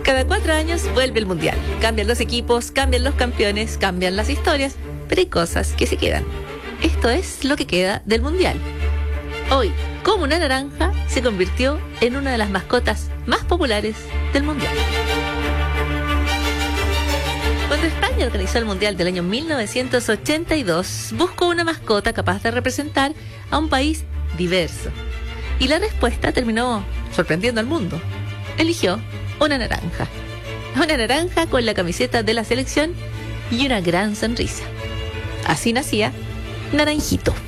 Cada 4 años vuelve el Mundial. Cambian los equipos, cambian los campeones, cambian las historias, pero hay cosas que se quedan. Esto es lo que queda del Mundial. Hoy, como una naranja, se convirtió en una de las mascotas más populares del Mundial. Cuando España organizó el Mundial del año 1982, buscó una mascota capaz de representar a un país diverso. Y la respuesta terminó sorprendiendo al mundo. Eligió una naranja. Una naranja con la camiseta de la selección y una gran sonrisa. Así nacía Naranjito.